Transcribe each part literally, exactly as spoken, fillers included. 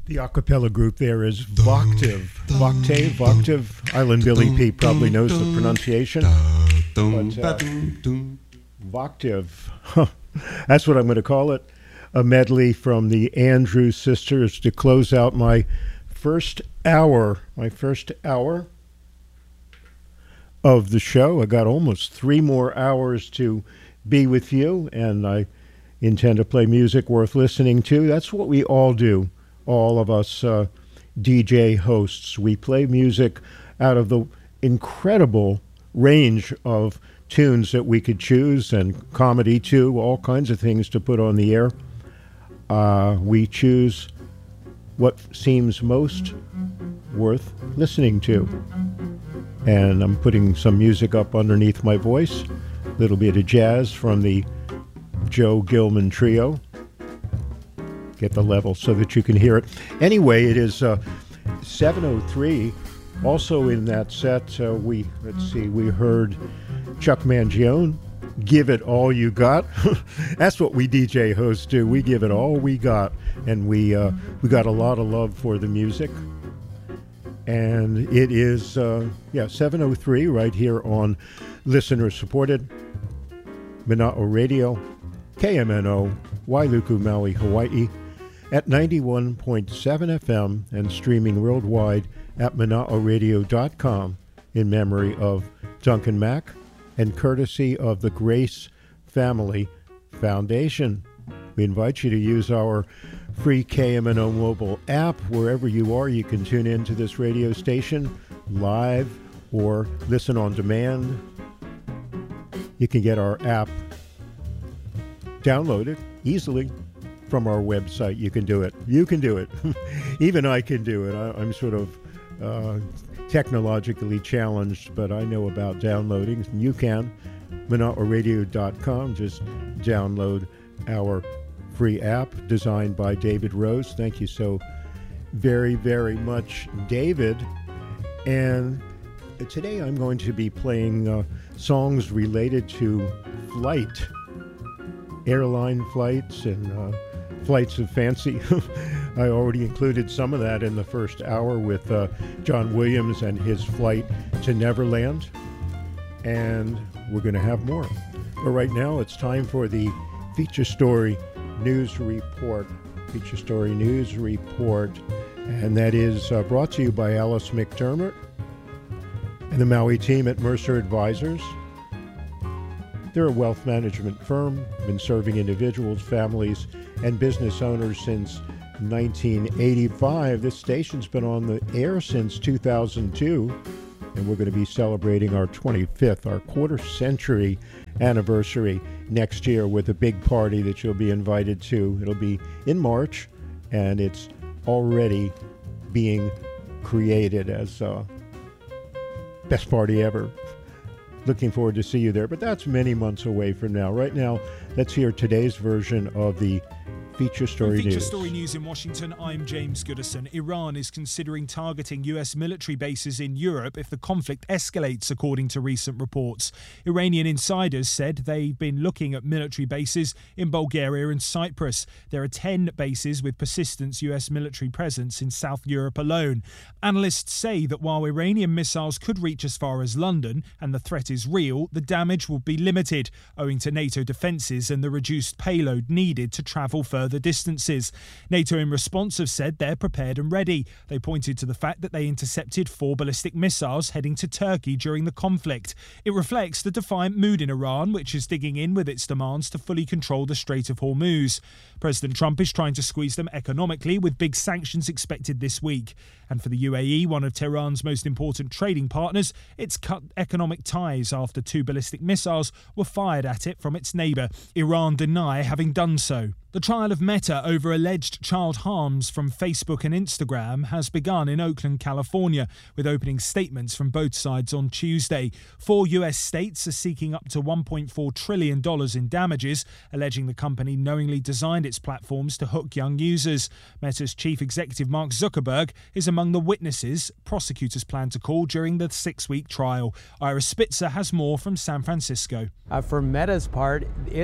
The a cappella group there is Voctave. Voctave, Voctave. Island Billy P probably knows the pronunciation. But, uh, Voctave. That's what I'm going to call it. A medley from the Andrews Sisters to close out my first hour. My first hour of the show. I got almost three more hours to be with you, and I intend to play music worth listening to. That's what we all do. All of us uh, D J hosts, we play music out of the incredible range of tunes that we could choose, and comedy too, all kinds of things to put on the air. Uh, we choose what seems most worth listening to. And I'm putting some music up underneath my voice, a little bit of jazz from the Joe Gilman Trio. Get the level so that you can hear it. Anyway, it is uh, seven oh three. Also in that set, uh, we, let's see, we heard Chuck Mangione, Give It All You Got. That's what we D J hosts do. We give it all we got. And we, uh, we got a lot of love for the music. And it is, uh, yeah, seven oh three right here on listener-supported Mana'o Radio, K M N O, Wailuku, Maui, Hawaii, at ninety-one point seven F M and streaming worldwide at mana'o radio dot com in memory of Duncan Mack and courtesy of the Grace Family Foundation. We invite you to use our free K M N O mobile app. Wherever you are, you can tune into this radio station live or listen on demand. You can get our app downloaded easily from our website. You can do it. You can do it. Even I can do it. I, I'm sort of uh, technologically challenged, but I know about downloading. You can. mana'o radio dot com. Just download our free app designed by David Rose. Thank you so very, very much, David. And today I'm going to be playing uh, songs related to flight, airline flights and uh, flights of fancy. I already included some of that in the first hour with uh, John Williams and his flight to Neverland. And we're going to have more. But right now it's time for the feature story news report. Feature story news report. And that is uh, brought to you by Alice McDermott and the Maui team at Mercer Advisors. They're a wealth management firm, been serving individuals, families, and business owners since nineteen eighty-five. This station's been on the air since two thousand two, and we're going to be celebrating our twenty-fifth, our quarter century anniversary next year with a big party that you'll be invited to. It'll be in March, and it's already being created as uh, best party ever. Looking forward to see you there, but that's many months away from now. Right now, let's hear today's version of the Feature Story Feature News. Story News in Washington, I'm James Goodison. Iran is considering targeting U S military bases in Europe if the conflict escalates, according to recent reports. Iranian insiders said they've been looking at military bases in Bulgaria and Cyprus. There are ten bases with persistent U S military presence in South Europe alone. Analysts say that while Iranian missiles could reach as far as London and the threat is real, the damage will be limited, owing to NATO defences and the reduced payload needed to travel further distances. NATO in response have said they're prepared and ready. They pointed to the fact that they intercepted four ballistic missiles heading to Turkey during the conflict. It reflects the defiant mood in Iran, which is digging in with its demands to fully control the Strait of Hormuz. President Trump is trying to squeeze them economically, with big sanctions expected this week. And for the U A E, one of Tehran's most important trading partners, it's cut economic ties after two ballistic missiles were fired at it from its neighbour. Iran deny having done so. The trial of Meta over alleged child harms from Facebook and Instagram has begun in Oakland, California, with opening statements from both sides on Tuesday. Four U S states are seeking up to one point four trillion dollars in damages, alleging the company knowingly designed its platforms to hook young users. Meta's chief executive Mark Zuckerberg is among the witnesses prosecutors plan to call during the six-week trial. Ira Spitzer has more from San Francisco. Uh, for Meta's part, it's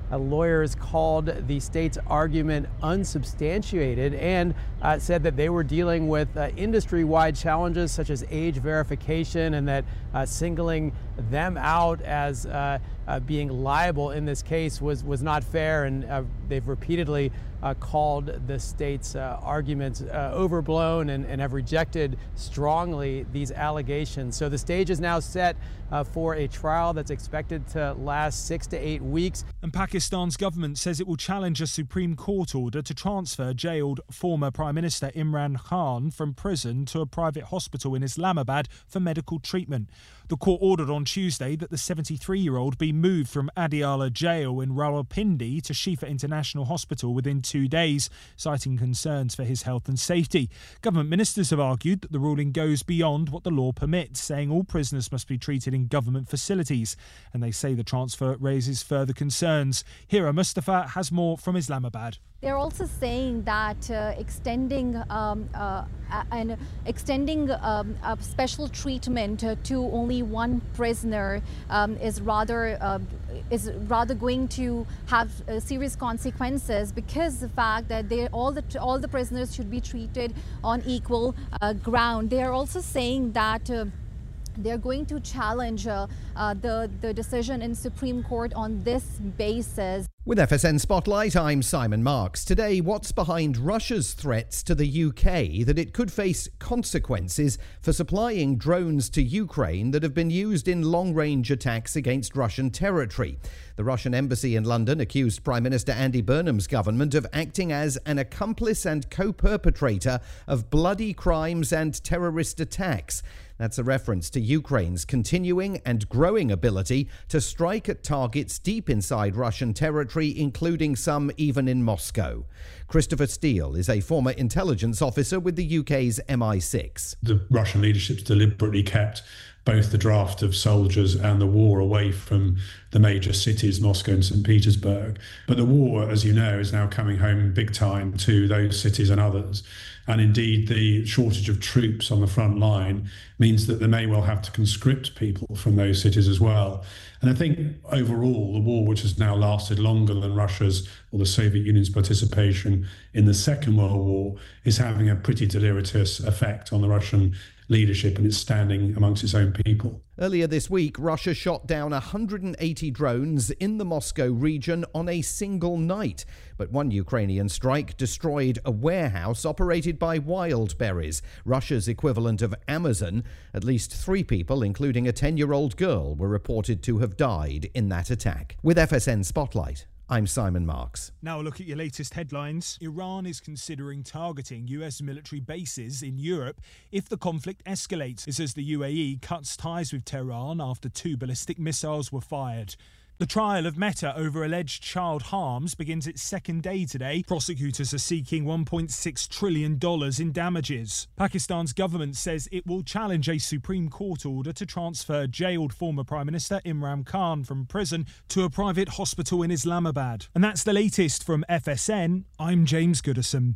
Uh, lawyers called the state's argument unsubstantiated and uh, said that they were dealing with uh, industry-wide challenges such as age verification, and that uh, singling them out as uh, uh, being liable in this case was, was not fair, and uh, they've repeatedly uh, called the state's uh, arguments uh, overblown and, and have rejected strongly these allegations. So the stage is now set uh, for a trial that's expected to last six to eight weeks. And Pakistan's government says it will challenge a Supreme Court order to transfer jailed former Prime Minister Imran Khan from prison to a private hospital in Islamabad for medical treatment. The court ordered on Tuesday that the seventy-three-year-old be moved from Adiala jail in Rawalpindi to Shifa International Hospital within two days, citing concerns for his health and safety. Government ministers have argued that the ruling goes beyond what the law permits, saying all prisoners must be treated in government facilities, and they say the transfer raises further concerns. Hira Mustafa has more from Islamabad. They're also saying that uh, extending um, uh, and extending um, a special treatment uh, to only one prisoner um, is rather uh, is rather going to have uh, serious consequences, because the fact that they all the all the prisoners should be treated on equal uh, ground. They are also saying that Uh, They're going to challenge uh, uh, the, the decision in Supreme Court on this basis. With F S N Spotlight, I'm Simon Marks. Today, what's behind Russia's threats to the U K that it could face consequences for supplying drones to Ukraine that have been used in long-range attacks against Russian territory. The Russian embassy in London accused Prime Minister Andy Burnham's government of acting as an accomplice and co-perpetrator of bloody crimes and terrorist attacks. That's a reference to Ukraine's continuing and growing ability to strike at targets deep inside Russian territory, including some even in Moscow. Christopher Steele is a former intelligence officer with the U K's M I six. The Russian leadership's deliberately kept both the draft of soldiers and the war away from the major cities, Moscow and Saint Petersburg. But the war, as you know, is now coming home big time to those cities and others. And indeed, the shortage of troops on the front line means that they may well have to conscript people from those cities as well. And I think overall, the war, which has now lasted longer than Russia's or the Soviet Union's participation in the Second World War, is having a pretty deleterious effect on the Russian leadership and its standing amongst its own people. Earlier this week, Russia shot down one hundred eighty drones in the Moscow region on a single night. But one Ukrainian strike destroyed a warehouse operated by Wildberries, Russia's equivalent of Amazon. At least three people, including a ten-year-old girl, were reported to have died in that attack. With F S N Spotlight, I'm Simon Marks. Now a look at your latest headlines. Iran is considering targeting U S military bases in Europe if the conflict escalates. This as the U A E cuts ties with Tehran after two ballistic missiles were fired. The trial of Meta over alleged child harms begins its second day today. Prosecutors are seeking one point six trillion dollars in damages. Pakistan's government says it will challenge a Supreme Court order to transfer jailed former Prime Minister Imran Khan from prison to a private hospital in Islamabad. And that's the latest from F S N. I'm James Goodison.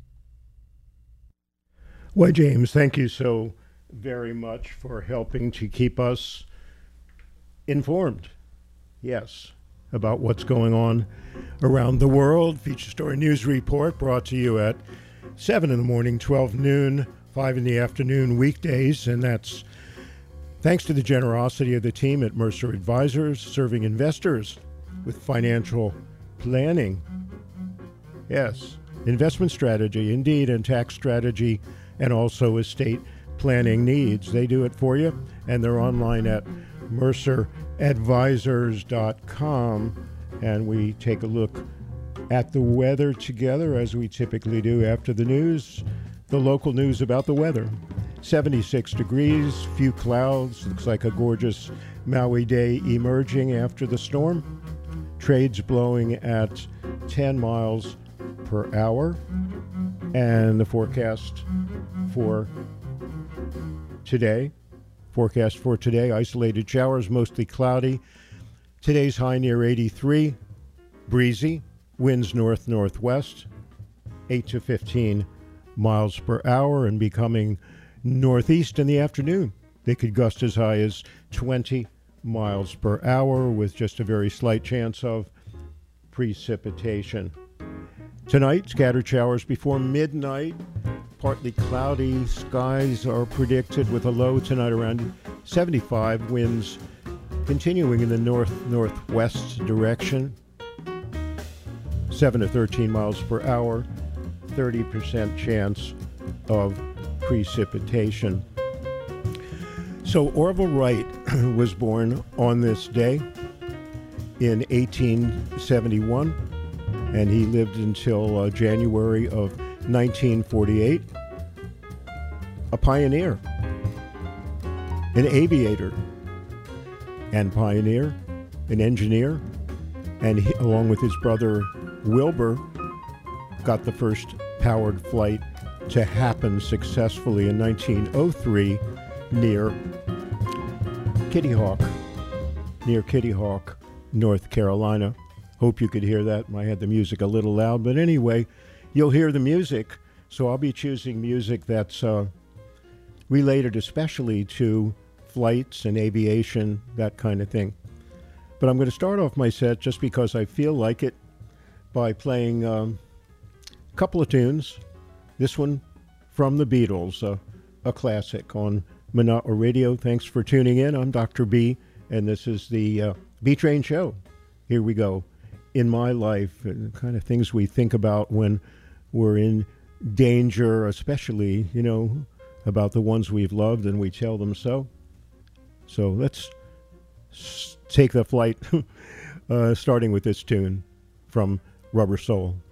Well, James, thank you so very much for helping to keep us informed. Yes, about what's going on around the world. Feature Story News Report brought to you at seven in the morning, twelve noon, five in the afternoon weekdays. And that's thanks to the generosity of the team at Mercer Advisors, serving investors with financial planning. Yes, investment strategy, indeed, and tax strategy, and also estate planning needs. They do it for you, and they're online at mercer advisors dot com, and we take a look at the weather together, as we typically do after the news, the local news about the weather. seventy-six degrees, few clouds, looks like a gorgeous Maui day emerging after the storm. Trades blowing at ten miles per hour, and the forecast for today. Forecast for today, isolated showers, mostly cloudy. Today's high near eighty-three, breezy, winds north-northwest, eight to fifteen miles per hour, and becoming northeast in the afternoon. They could gust as high as twenty miles per hour with just a very slight chance of precipitation. Tonight, scattered showers before midnight. Partly cloudy skies are predicted with a low tonight around seventy-five. Winds continuing in the north-northwest direction. seven to thirteen miles per hour. thirty percent chance of precipitation. So Orville Wright was born on this day in eighteen seventy-one, and he lived until uh, January of nineteen forty-eight. A pioneer, an aviator and pioneer, an engineer, and he, along with his brother Wilbur, got the first powered flight to happen successfully in nineteen oh three near Kitty Hawk, near Kitty Hawk, North Carolina. Hope you could hear that. I had the music a little loud, but anyway, you'll hear the music, so I'll be choosing music that's uh, related especially to flights and aviation, that kind of thing. But I'm going to start off my set, just because I feel like it, by playing um, a couple of tunes. This one from the Beatles, uh, a classic on Monotwa Radio. Thanks for tuning in. I'm Doctor B, and this is the uh, B-Train Show. Here we go. In my life, and the kind of things we think about when we're in danger, especially, you know, about the ones we've loved, and we tell them so. So let's s- take the flight, uh, starting with this tune from Rubber Soul.